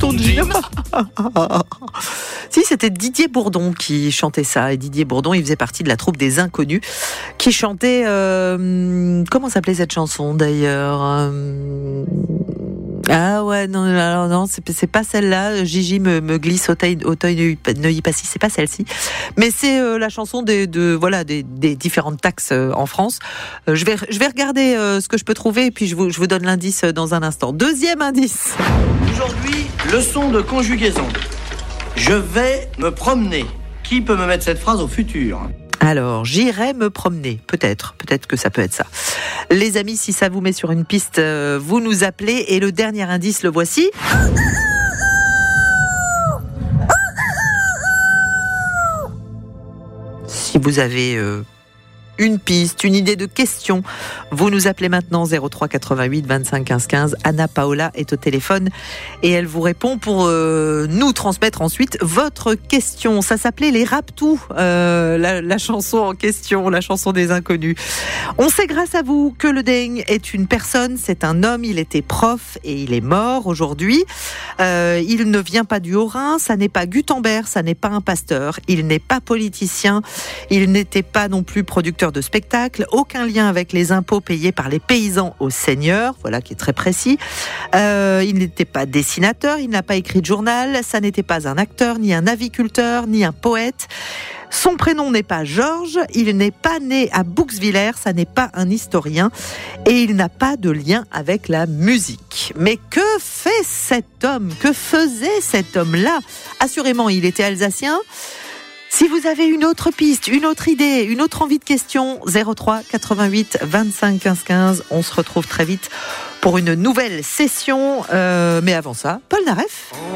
ton Jim. Si, c'était Didier Bourdon qui chantait ça. Et Didier Bourdon, il faisait partie de la troupe des Inconnus qui chantait... comment s'appelait cette chanson d'ailleurs Ah ouais, non, alors non, c'est pas celle-là. Gigi me glisse Auteuil Neuilly-Passy, c'est pas celle-ci. Mais c'est la chanson des différentes taxes en France. Je vais regarder ce que je peux trouver et puis je vous donne l'indice dans un instant. Deuxième indice. Aujourd'hui, leçon de conjugaison. Je vais me promener. Qui peut me mettre cette phrase au futur ? Alors, j'irai me promener. Peut-être que ça peut être ça. Les amis, si ça vous met sur une piste, vous nous appelez. Et le dernier indice, le voici. Si vous avez une piste, une idée de question, vous nous appelez maintenant 03 88 25 15 15. Anna Paola est au téléphone et elle vous répond pour nous transmettre ensuite votre question. Ça s'appelait les Raptous, la chanson en question, la chanson des Inconnus. On sait grâce à vous que le Deng est une personne, c'est un homme, il était prof et il est mort aujourd'hui. Il ne vient pas du Haut-Rhin, ça n'est pas Gutenberg, ça n'est pas un pasteur, il n'est pas politicien, il n'était pas non plus producteur de spectacle, aucun lien avec les impôts payés par les paysans aux seigneurs, voilà qui est très précis. Il n'était pas dessinateur, il n'a pas écrit de journal, ça n'était pas un acteur, ni un aviculteur, ni un poète. Son prénom n'est pas Georges, il n'est pas né à Bouxwiller, ça n'est pas un historien et il n'a pas de lien avec la musique. Mais que fait cet homme ? Que faisait cet homme-là ? Assurément, il était alsacien. Si vous avez une autre piste, une autre idée, une autre envie de question, 03 88 25 15 15. On se retrouve très vite pour une nouvelle session. Mais avant ça, Paul Naref.